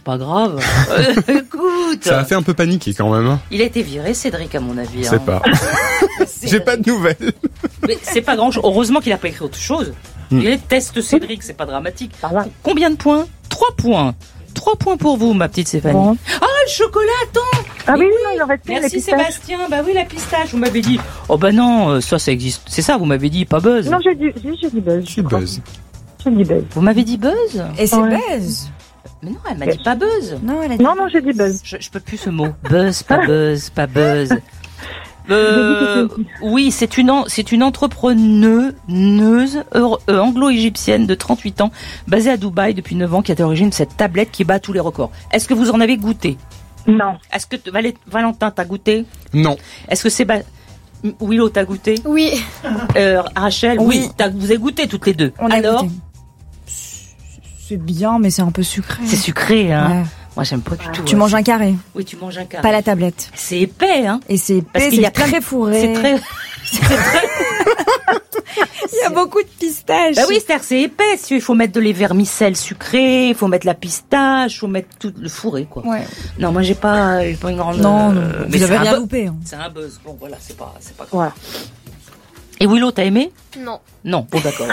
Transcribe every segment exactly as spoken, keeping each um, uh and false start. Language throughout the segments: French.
pas grave. Euh, écoute. Ça a fait un peu paniquer quand même. Hein. Il a été viré, Cédric, à mon avis. Je sais hein. pas. J'ai pas de nouvelles. Mais c'est pas grand chose. Heureusement qu'il a pas écrit autre chose. Mm. Il est test Cédric, c'est pas dramatique. Combien de points? Trois points. Trois points pour vous, ma petite Stéphanie. Bon. Ah, le chocolat, attends. Ah oui, Et oui, non, il en reste plus, Merci les pistaches. Sébastien. Bah oui, la pistache. Vous m'avez dit. Oh bah non, euh, ça, ça existe. C'est ça, vous m'avez dit, pas Buzz. Non, j'ai dit, j'ai, j'ai dit Buzz. C'est Buzz. J'ai dit Buzz. Vous m'avez dit Buzz. Et c'est Ouais. Buzz. Mais non, elle m'a dit pas Buzz. Non, elle a dit. Non, non, j'ai dit Buzz. Je, je peux plus ce mot. Buzz, pas Buzz, pas Buzz. Euh, oui, c'est une, en- c'est une entrepreneuse euro- euh, anglo-égyptienne de trente-huit ans, basée à Dubaï depuis neuf ans, qui est à l'origine de cette tablette qui bat tous les records. Est-ce que vous en avez goûté? Non. Est-ce que t- Valé- Valentin t'a goûté? Non. Est-ce que Sébastien, Willow t'a goûté? Oui. Euh, Rachel, oui, Oui. t'as- vous avez goûté toutes les deux. On a Alors, goûté. C'est bien, mais c'est un peu sucré. c'est sucré, hein. Ouais. Moi, j'aime pas du tout. Tu hein. manges un carré, Oui, tu manges un carré. pas la tablette. C'est épais, hein. Et c'est Parce épais, qu'il y a c'est plein de- très fourré. C'est très. c'est très- Il y a beaucoup de pistaches. Bah oui, c'est-à-dire que c'est épais. Il faut mettre de les vermicelles sucrées, il faut mettre la pistache, il faut mettre tout le fourré, quoi. Ouais. Non, moi j'ai pas, j'ai pas une grande. Non, non. euh, Vous c'est avez un rien bu- loupé. hein. C'est un buzz. Bon, voilà, c'est pas, c'est pas grave. Voilà. Et Willow, t'as aimé? Non. Non. Bon, d'accord.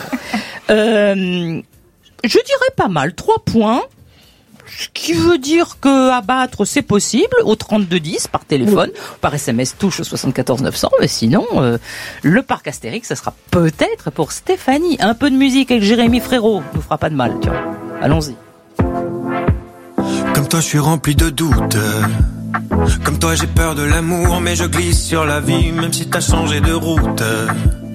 euh, je dirais pas mal. Trois points. Ce qui veut dire que abattre c'est possible au trente-deux dix par téléphone, par S M S touche au soixante-quatorze neuf cents, mais sinon euh, le parc Astérix ça sera peut-être pour Stéphanie. Un peu de musique avec Jérémy Frérot nous fera pas de mal, tiens. Allons-y. Comme toi je suis rempli de doutes. Comme toi j'ai peur de l'amour, mais je glisse sur la vie même si t'as changé de route.